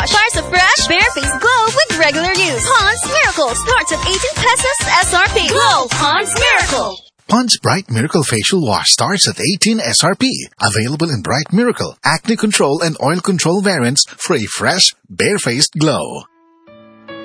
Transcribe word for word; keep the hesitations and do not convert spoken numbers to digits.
Wash. Bars of fresh, bare-faced glow with regular use. Pond's Miracle starts at eighteen pesos S R P. Glow Pond's Miracle. Pond's Bright Miracle Facial Wash starts at eighteen S R P. Available in Bright Miracle, Acne Control, and Oil Control variants for a fresh, bare-faced glow.